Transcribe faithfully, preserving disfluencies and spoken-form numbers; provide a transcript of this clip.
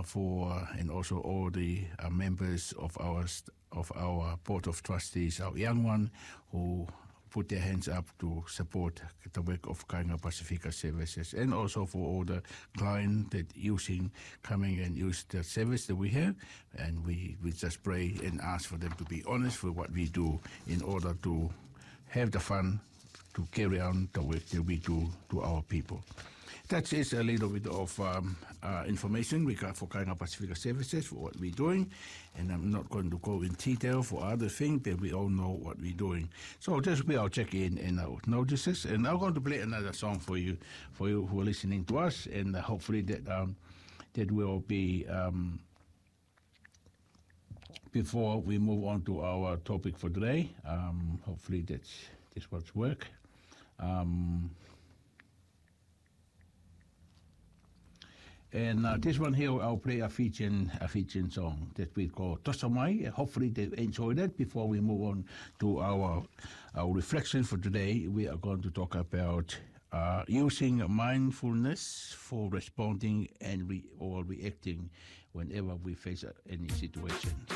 for and also all the uh, members of our of our board of trustees, our young one who put their hands up to support the work of Kainga Pacifica Services, and also for all the clients that using, coming and use the service that we have. And we, we just pray and ask for them to be honest with what we do in order to have the fun to carry on the work that we do to our people. That is a little bit of um, uh, information we got for Kainga Pacifica Services, for what we're doing. And I'm not going to go in detail for other things, but we all know what we're doing. So this will be our check-in and our notices. And I'm going to play another song for you, for you who are listening to us. And uh, hopefully that um, that will be, um, before we move on to our topic for today, um, hopefully that's, this will work. Um, And uh, this one here, I'll play a Fijian, a Fijian song that we call Tosamai. Hopefully they enjoy that. Before we move on to our, our reflection for today, we are going to talk about uh, using mindfulness for responding and re- or reacting whenever we face any situation.